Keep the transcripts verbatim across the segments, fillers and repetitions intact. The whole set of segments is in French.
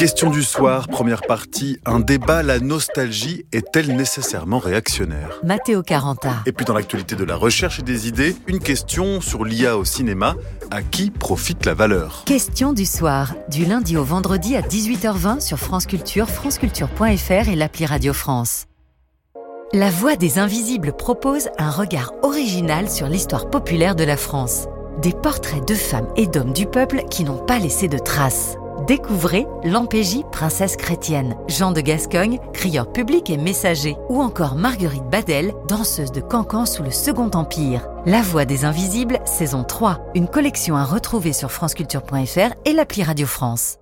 Question du soir, première partie. Un débat, la nostalgie est-elle nécessairement réactionnaire ? Matteo Caranta. Et puis dans l'actualité de la recherche et des idées, une question sur l'I A au cinéma. À qui profite la valeur ? Question du soir, du lundi au vendredi à dix-huit heures vingt sur France Culture, franceculture point f r et l'appli Radio France. La Voix des Invisibles propose un regard original sur l'histoire populaire de la France. Des portraits de femmes et d'hommes du peuple qui n'ont pas laissé de traces. Découvrez Lampégie, princesse chrétienne, Jean de Gascogne, crieur public et messager, ou encore Marguerite Badel, danseuse de cancan sous le Second Empire. La Voix des Invisibles, saison trois, une collection à retrouver sur franceculture point f r et l'appli Radio France.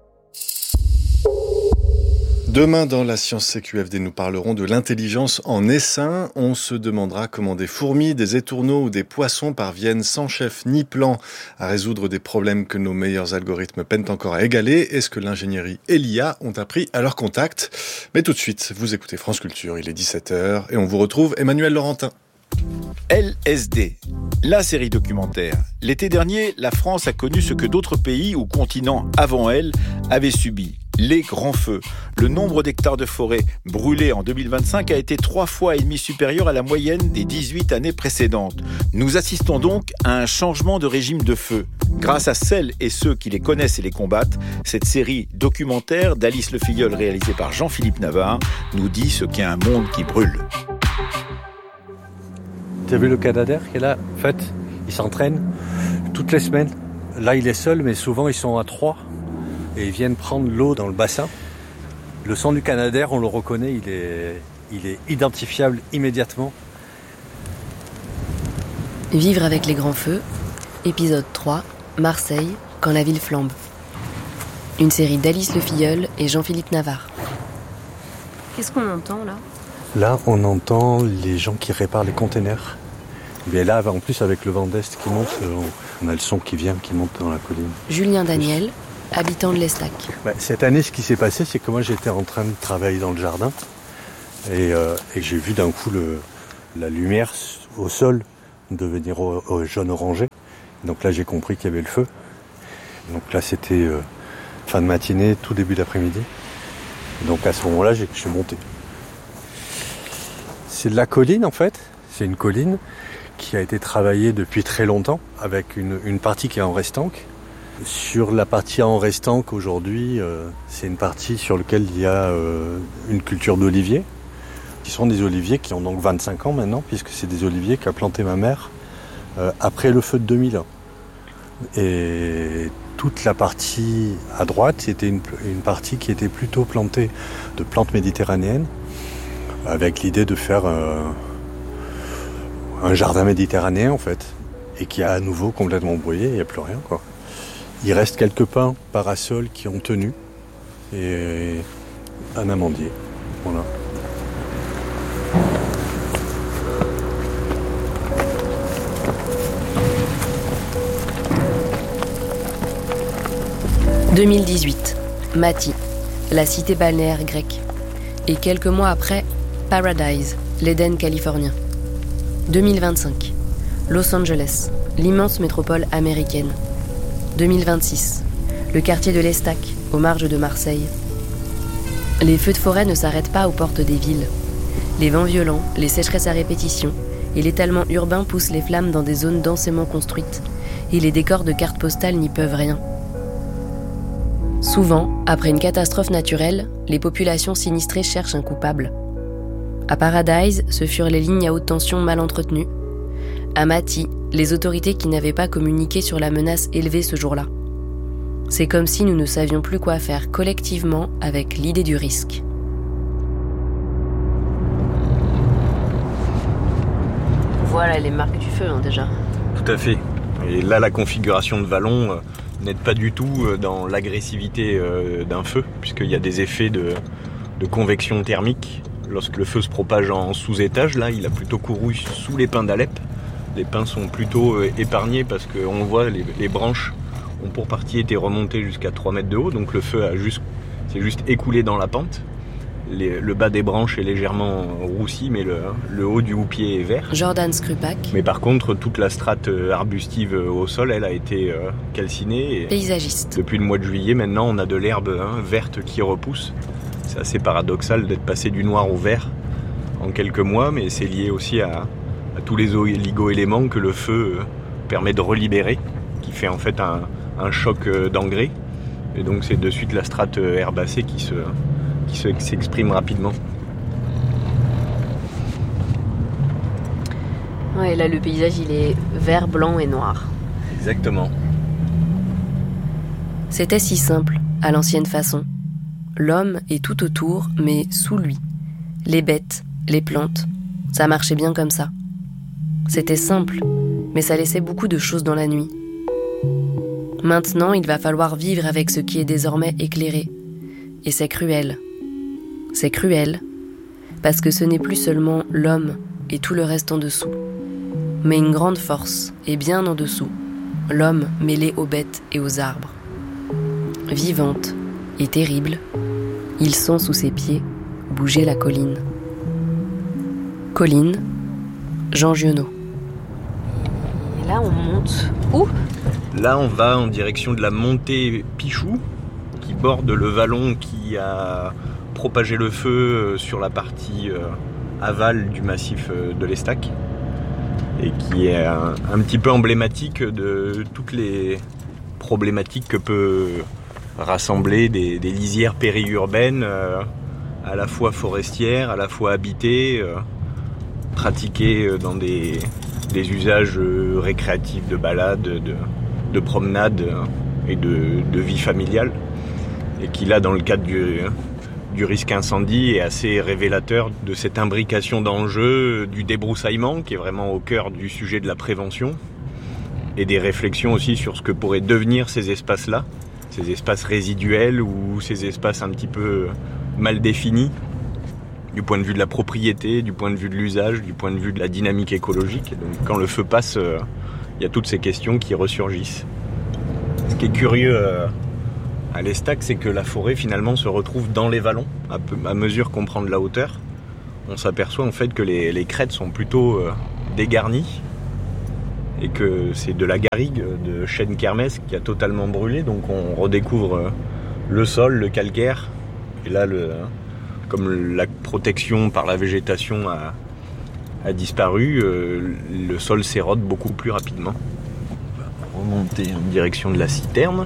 Demain, dans la Science C Q F D, nous parlerons de l'intelligence en essaim. On se demandera comment des fourmis, des étourneaux ou des poissons parviennent sans chef ni plan à résoudre des problèmes que nos meilleurs algorithmes peinent encore à égaler. Est-ce que l'ingénierie et l'I A ont appris à leur contact ? Mais tout de suite, vous écoutez France Culture, il est dix-sept heures et on vous retrouve Emmanuel Laurentin. L S D, la série documentaire. L'été dernier, la France a connu ce que d'autres pays ou continents avant elle avaient subi. Les grands feux. Le nombre d'hectares de forêt brûlés en deux mille vingt-cinq a été trois fois et demi supérieur à la moyenne des dix-huit années précédentes. Nous assistons donc à un changement de régime de feu. Grâce à celles et ceux qui les connaissent et les combattent, cette série documentaire d'Alice Le Filleul réalisée par Jean-Philippe Navard nous dit ce qu'est un monde qui brûle. Tu as vu le Canadair qui est là ? En fait, il s'entraîne toutes les semaines. Là, il est seul, mais souvent, ils sont à trois. Et ils viennent prendre l'eau dans le bassin. Le son du Canadair, on le reconnaît, il est, il est identifiable immédiatement. Vivre avec les grands feux, épisode trois, Marseille, quand la ville flambe. Une série d'Alice Le Filleul et Jean-Philippe Navard. Qu'est-ce qu'on entend là ? Là, on entend les gens qui réparent les containers. Mais là, en plus, avec le vent d'Est qui monte, on a le son qui vient, qui monte dans la colline. Julien Daniel, habitant de l'Estac. Bah, cette année, ce qui s'est passé, c'est que moi, j'étais en train de travailler dans le jardin et, euh, et j'ai vu d'un coup le, la lumière au sol devenir au, au jaune orangé. Donc là, j'ai compris qu'il y avait le feu. Donc là, c'était euh, fin de matinée, tout début d'après-midi. Donc à ce moment-là, j'ai, je suis monté. C'est de la colline, en fait. C'est une colline qui a été travaillée depuis très longtemps avec une, une partie qui est en restanque. Sur la partie en restanque aujourd'hui, euh, c'est une partie sur laquelle il y a euh, une culture d'oliviers, qui sont des oliviers qui ont donc vingt-cinq ans maintenant, puisque c'est des oliviers qu'a planté ma mère euh, après le feu de deux mille un. Et toute la partie à droite, c'était une, une partie qui était plutôt plantée de plantes méditerranéennes, avec l'idée de faire euh, un jardin méditerranéen en fait, et qui a à nouveau complètement brûlé, il n'y a plus rien quoi. Il reste quelques pins parasols qui ont tenu et un amandier. Voilà. deux mille dix-huit, Mati, la cité balnéaire grecque. Et quelques mois après, Paradise, l'Éden californien. deux mille vingt-cinq, Los Angeles, l'immense métropole américaine. deux mille vingt-six, le quartier de l'Estac, aux marges de Marseille. Les feux de forêt ne s'arrêtent pas aux portes des villes. Les vents violents, les sécheresses à répétition et l'étalement urbain poussent les flammes dans des zones densément construites, et les décors de cartes postales n'y peuvent rien. Souvent, après une catastrophe naturelle, les populations sinistrées cherchent un coupable. À Paradise, ce furent les lignes à haute tension mal entretenues. À Mati, les autorités qui n'avaient pas communiqué sur la menace élevée ce jour-là. C'est comme si nous ne savions plus quoi faire collectivement avec l'idée du risque. Voilà les marques du feu, hein, déjà. Tout à fait. Et là, la configuration de vallon euh, n'aide pas du tout euh, dans l'agressivité euh, d'un feu, puisqu'il y a des effets de, de convection thermique. Lorsque le feu se propage en sous-étage, là, il a plutôt couru sous les pins d'Alep. Les pins sont plutôt euh, épargnés parce qu'on voit les, les branches ont pour partie été remontées jusqu'à trois mètres de haut, donc le feu a juste, s'est juste écoulé dans la pente. Les, le bas des branches est légèrement roussi, mais le, le haut du houppier est vert. Jordan Skrupak. Mais par contre, toute la strate arbustive au sol, elle a été euh, calcinée. Et paysagiste. Depuis le mois de juillet, maintenant, on a de l'herbe hein, verte qui repousse. C'est assez paradoxal d'être passé du noir au vert en quelques mois, mais c'est lié aussi à, à tous les oligo-éléments que le feu euh, permet de relibérer, qui fait en fait un, un choc euh, d'engrais. Et donc c'est de suite la strate euh, herbacée qui se... qui se, qui s'exprime rapidement. Ouais, là le paysage il est vert, blanc et noir. Exactement. C'était si simple, à l'ancienne façon. L'homme est tout autour, mais sous lui. Les bêtes, les plantes, ça marchait bien comme ça. C'était simple, mais ça laissait beaucoup de choses dans la nuit. Maintenant, il va falloir vivre avec ce qui est désormais éclairé. Et c'est cruel. C'est cruel, parce que ce n'est plus seulement l'homme et tout le reste en dessous, mais une grande force, et bien en dessous, l'homme mêlé aux bêtes et aux arbres. Vivante et terrible, il sent sous ses pieds bouger la colline. Colline, Jean Giono. Et là, on monte où ? Là, on va en direction de la montée Pichou, qui borde le vallon qui a propagé le feu sur la partie aval du massif de l'Estac et qui est un, un petit peu emblématique de toutes les problématiques que peut rassembler des, des lisières périurbaines à la fois forestières, à la fois habitées, pratiquées dans des, des usages récréatifs de balade, de, de promenade et de, de vie familiale, et qui là, dans le cadre du, du risque incendie, est assez révélateur de cette imbrication d'enjeux, du débroussaillement, qui est vraiment au cœur du sujet de la prévention, et des réflexions aussi sur ce que pourraient devenir ces espaces-là, ces espaces résiduels ou ces espaces un petit peu mal définis, du point de vue de la propriété, du point de vue de l'usage, du point de vue de la dynamique écologique. Et donc quand le feu passe, il euh, y a toutes ces questions qui ressurgissent. Ce qui est curieux euh, à l'Estac, c'est que la forêt finalement se retrouve dans les vallons. À, peu, à mesure qu'on prend de la hauteur, on s'aperçoit en fait que les, les crêtes sont plutôt euh, dégarnies et que c'est de la garrigue de chêne kermès qui a totalement brûlé. Donc on redécouvre euh, le sol, le calcaire, et là le... comme la protection par la végétation a, a disparu, euh, le sol s'érode beaucoup plus rapidement. On va remonter en direction de la citerne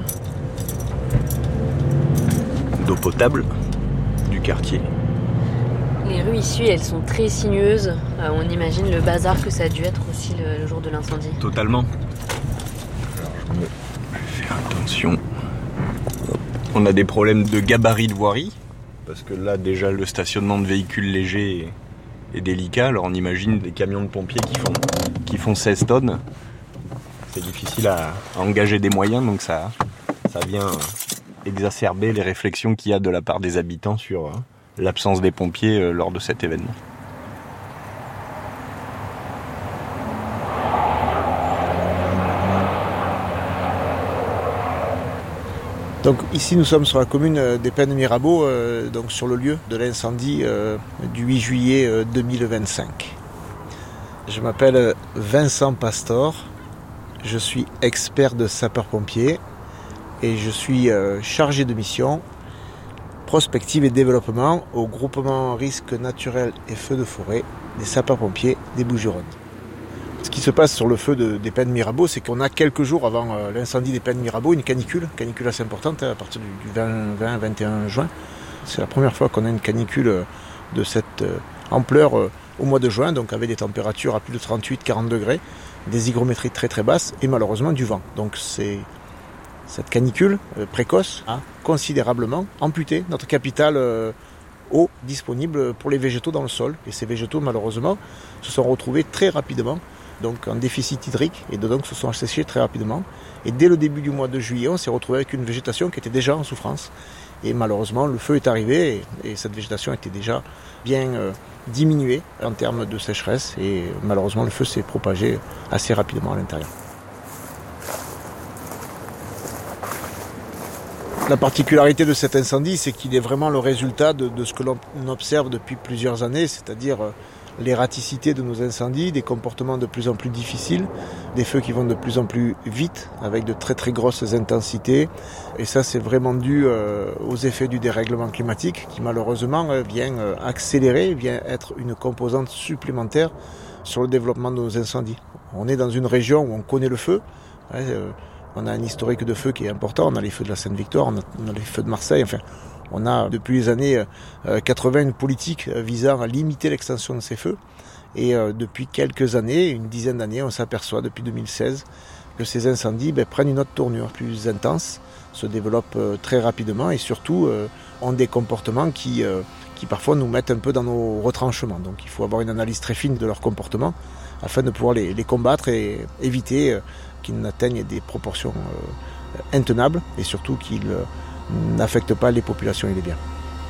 d'eau potable du quartier. Les rues ici, elles sont très sinueuses. Euh, on imagine le bazar que ça a dû être aussi le, le jour de l'incendie. Totalement. Alors, je vais faire attention. On a des problèmes de gabarit de voirie. Parce que là, déjà, le stationnement de véhicules légers est, est délicat. Alors, on imagine des camions de pompiers qui font, qui font seize tonnes. C'est difficile à, à engager des moyens, donc ça, ça vient exacerber les réflexions qu'il y a de la part des habitants sur hein, l'absence des pompiers euh, lors de cet événement. Donc ici nous sommes sur la commune des Pennes Mirabeau, euh, donc sur le lieu de l'incendie euh, du huit juillet euh, deux mille vingt-cinq. Je m'appelle Vincent Pastor, je suis expert de sapeur-pompier et je suis euh, chargé de mission prospective et développement au groupement risques naturels et feux de forêt des sapeurs-pompiers des Bouches-du-Rhône. Ce qui se passe sur le feu de, des Pennes Mirabeau, c'est qu'on a quelques jours avant euh, l'incendie des Pennes Mirabeau une canicule, canicule assez importante hein, à partir du, du vingt, vingt, vingt et un juin. C'est la première fois qu'on a une canicule euh, de cette euh, ampleur euh, au mois de juin, donc avec des températures à plus de trente-huit à quarante degrés, des hygrométries très très basses et malheureusement du vent. Donc c'est, cette canicule euh, précoce a considérablement amputé notre capital euh, eau disponible pour les végétaux dans le sol. Et ces végétaux malheureusement se sont retrouvés très rapidement donc en déficit hydrique, et donc se sont asséchés très rapidement. Et dès le début du mois de juillet, on s'est retrouvé avec une végétation qui était déjà en souffrance. Et malheureusement, le feu est arrivé, et, et cette végétation était déjà bien euh, diminuée en termes de sécheresse, et malheureusement, le feu s'est propagé assez rapidement à l'intérieur. La particularité de cet incendie, c'est qu'il est vraiment le résultat de, de ce que l'on observe depuis plusieurs années, c'est-à-dire l'erraticité de nos incendies, des comportements de plus en plus difficiles, des feux qui vont de plus en plus vite, avec de très très grosses intensités. Et ça, c'est vraiment dû euh, aux effets du dérèglement climatique, qui malheureusement euh, vient euh, accélérer, vient être une composante supplémentaire sur le développement de nos incendies. On est dans une région où on connaît le feu. Hein, euh, on a un historique de feu qui est important. On a les feux de la Sainte-Victoire, on a, on a les feux de Marseille, enfin... On a depuis les années quatre-vingts une politique visant à limiter l'extension de ces feux. Et depuis quelques années, une dizaine d'années, on s'aperçoit depuis deux mille seize que ces incendies ben, prennent une autre tournure plus intense, se développent très rapidement et surtout ont des comportements qui, qui parfois nous mettent un peu dans nos retranchements. Donc il faut avoir une analyse très fine de leur comportement afin de pouvoir les, les combattre et éviter qu'ils n'atteignent des proportions intenables et surtout qu'ils n'affecte pas les populations et les biens.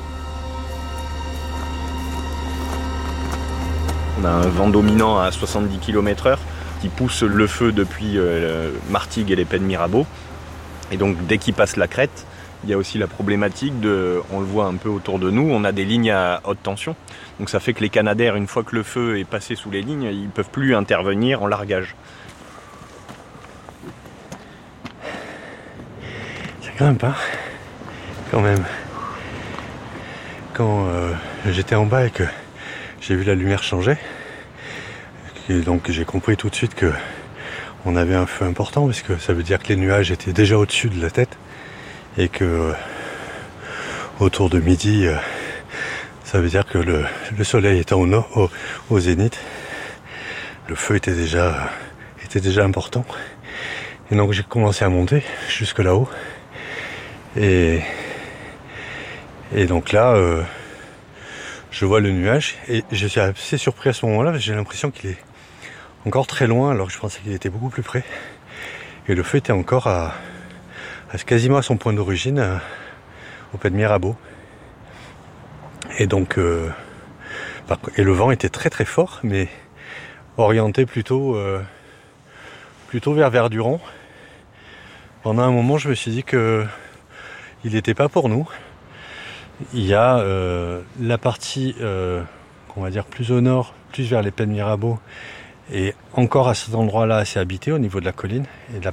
On a un vent dominant à soixante-dix kilomètres heure qui pousse le feu depuis euh, Martigues et les Pennes Mirabeau. Et donc dès qu'il passe la crête, il y a aussi la problématique de, on le voit un peu autour de nous, on a des lignes à haute tension. Donc ça fait que les canadaires, une fois que le feu est passé sous les lignes, ils ne peuvent plus intervenir en largage. Ça grimpe, hein ? Quand même, quand euh, j'étais en bas et que j'ai vu la lumière changer, et donc j'ai compris tout de suite que on avait un feu important, parce que ça veut dire que les nuages étaient déjà au-dessus de la tête et que euh, autour de midi, euh, ça veut dire que le, le soleil était au, nord, au, au zénith, le feu était déjà, était déjà important, et donc j'ai commencé à monter jusque là-haut et Et donc là, euh, je vois le nuage et je suis assez surpris à ce moment-là parce que j'ai l'impression qu'il est encore très loin alors que je pensais qu'il était beaucoup plus près. Et le feu était encore à, à quasiment à son point d'origine, à, au Pennes Mirabeau. Et donc, euh, et le vent était très très fort, mais orienté plutôt, euh, plutôt vers Verduran. Pendant un moment, je me suis dit que il n'était pas pour nous. Il y a euh, la partie, euh, qu'on va dire plus au nord, plus vers les Pennes Mirabeau, et encore à cet endroit-là assez habité au niveau de la colline. Et la,